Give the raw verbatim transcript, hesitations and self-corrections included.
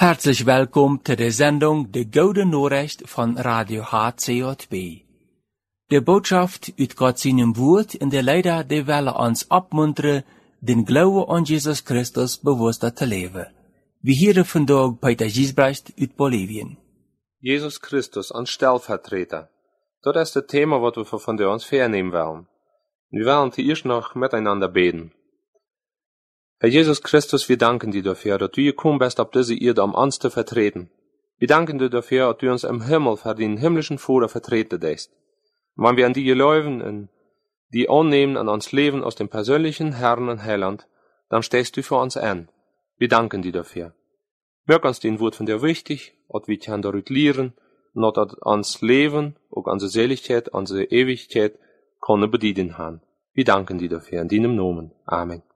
Herzlich willkommen zu der Sendung De Gouden Nachricht von Radio H C J B. De Botschaft uit Gott seinem Wort in der Leider, die welle uns abmunteren, den Glauben an Jesus Christus bewusster zu leben. Wir hören vandaag Peter Giesbrecht uit Bolivien. Jesus Christus als Stellvertreter. Dat is het Thema wat we von der uns vernehmen wollen. Wir wollen zuerst noch miteinander beten. Herr Jesus Christus, wir danken dir dafür, dass du gekommen bist, auf diese Erde, um uns zu vertreten. Wir danken dir dafür, dass du uns im Himmel für den himmlischen Vater vertreten hast. Und wenn wir an die glauben und die annehmen an uns Leben aus dem persönlichen Herrn und Heiland, dann stehst du für uns an. Wir danken dir dafür. Merk uns den Wort von dir wichtig, dass wir können darüber lernen, und dass uns Leben, auch unsere Seligkeit, unsere Ewigkeit, können bedienen haben. Wir danken dir dafür in deinem Namen. Amen.